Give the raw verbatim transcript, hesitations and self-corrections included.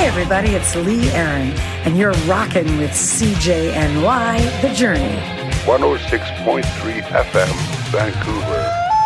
everybody, it's Lee Aaron, and you're rocking with C J N Y, The Journey. one oh six point three F M, Vancouver.